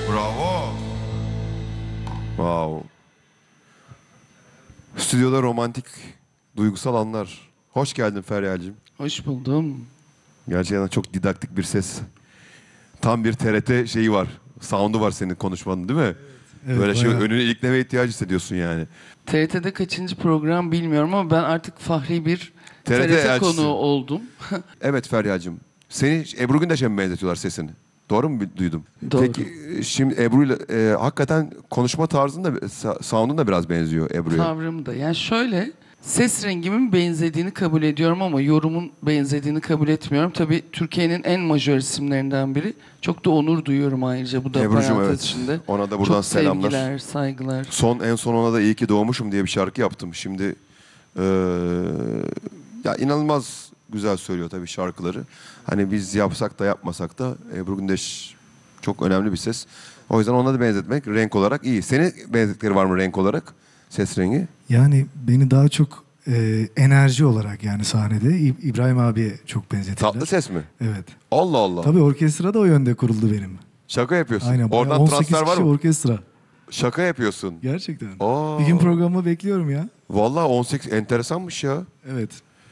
Bravo. Wow. Stüdyoda romantik, duygusal anlar. Hoş geldin Feryal'cığım. Hoş buldum. Gerçekten çok didaktik bir ses. Tam bir TRT şeyi var. Sound'u var senin konuşmanın, değil mi? Evet, böyle şey bayağı. önüne ilikleme ihtiyacı hissediyorsun yani. TRT'de kaçıncı program bilmiyorum ama ben artık fahri bir TRT TRT elçisi. konuğu oldum. Evet Feryal'cığım. Seni Ebru Gündeş'e mi benzetiyorlar sesini? Doğru mu duydum? Doğru. Peki şimdi Ebru'yla hakikaten konuşma tarzın da sound'un da biraz benziyor Ebru'ya. Tavrım da. Yani şöyle, ses rengimin benzediğini kabul ediyorum ama yorumun benzediğini kabul etmiyorum. Tabii Türkiye'nin en majör isimlerinden biri. Çok da onur duyuyorum ayrıca bu da Ebru'cum, parantez evet. içinde. Ona da buradan Çok selamlar. sevgiler, saygılar. En son ona da iyi ki doğmuşum diye bir şarkı yaptım. Şimdi ya inanılmaz güzel söylüyor tabii şarkıları. Hani biz yapsak da yapmasak da Ebru Gündeş çok önemli bir ses. O yüzden ona da benzetmek renk olarak iyi. Senin benzettikleri var mı renk olarak? Ses rengi? Yani beni daha çok enerji olarak yani sahnede İbrahim abiye çok benzetirler. Tatlı ses mi? Evet. Allah Allah. Tabii orkestra da o yönde kuruldu benim. Şaka yapıyorsun. Aynen. bayağı Oradan 18 transfer var kişi mı? orkestra. Şaka yapıyorsun. Gerçekten. Aa. Bir gün programı bekliyorum ya. Vallahi 18 enteresanmış ya. Evet.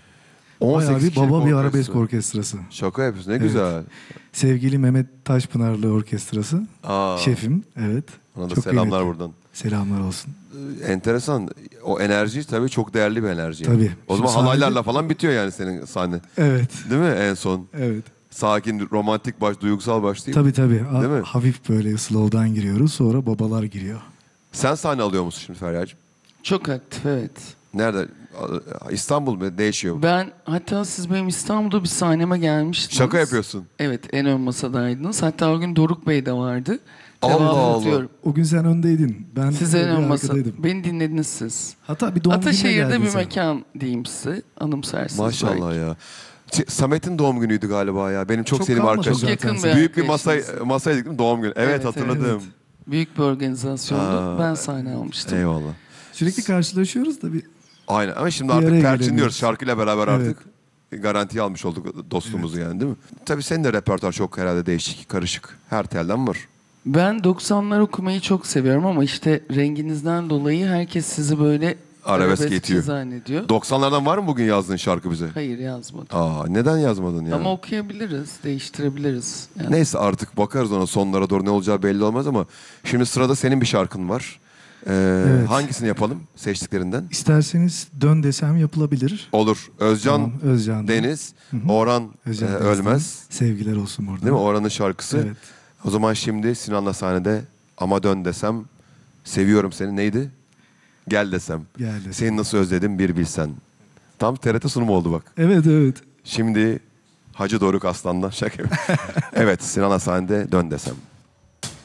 18 Bayağı bir kişilik baba bir orkestra. arabesk orkestrası. Şaka yapıyorsun. Ne Evet. güzel. Sevgili Mehmet Taşpınarlı Orkestrası. Aa. Şefim. Evet. Ona da Çok selamlar kıymetli. buradan. Selamlar olsun. Enteresan. O enerji tabii çok değerli bir enerji. yani. Tabii. O zaman Şimdi halaylarla falan bitiyor yani senin sahne. Evet. Değil mi en son? Evet. Sakin, romantik baş, duygusal başlayıp. Tabii tabii. Değil mi? Hafif böyle slow'dan giriyoruz. Sonra babalar giriyor. Sen sahne alıyor musun şimdi Feryal'cığım? Çok aktif, evet. Nerede? İstanbul mu? Değişiyor. Hatta siz benim İstanbul'da bir sahneme gelmiştiniz. Şaka yapıyorsun. Evet, en ön masadaydınız. Hatta o gün Doruk Bey de vardı. Allah Cevabı Allah. atıyorum. O gün sen öndeydin. Ben Siz en ön bir masa. arkadaydım. Beni dinlediniz siz. Hatta bir doğum gününe Ataşehir'de geldin bir sen. mekan diyeyim size. Anımsarsınız Maşallah belki. ya. Samet'in doğum günüydü galiba ya. Benim çok Çok sevdiğim kalmadı arkadaşım. Çok yakın zaten. bir Büyük bir arkadaşınız. masaydık değil mi? Doğum günü. Evet, Evet, hatırladım. evet. Büyük bir organizasyonda Aa, ben sahne almıştım. Eyvallah. Sürekli karşılaşıyoruz da bir Aynen ama şimdi Bir artık araya perçinliyoruz. gelemiyoruz. Şarkıyla beraber Evet. artık garantiye almış olduk dostluğumuzu yani, değil mi? Tabii senin de repertuar çok herhalde değişik, karışık. Her telden var. Ben 90'lar okumayı çok seviyorum ama işte renginizden dolayı herkes sizi böyle Arabesk yetiyor. zannediyor. 90'lardan var mı bugün yazdığın şarkı bize? Hayır, yazmadım. Neden yazmadın ya? Ama okuyabiliriz, değiştirebiliriz. Yani. Neyse artık bakarız ona, sonlara doğru ne olacağı belli olmaz ama şimdi sırada senin bir şarkın var. Evet. Hangisini yapalım seçtiklerinden? isterseniz dön desem yapılabilir. Olur. Özcan Tamam, Özcan Deniz, Hı hı. Orhan Özcan Deniz'den Ölmez. Sevgiler olsun burada. Değil mi? Orhan'ın şarkısı. Evet. O zaman şimdi Sinan'la sahnede ama dön desem, seviyorum seni, neydi? Gel desem. Gel desem. Seni nasıl özledim bir bilsen. Tam TRT sunumu oldu bak. Evet evet. Şimdi Hacı Doruk Aslan'dan şaka. Evet, Sinan'la sahnede dön desem.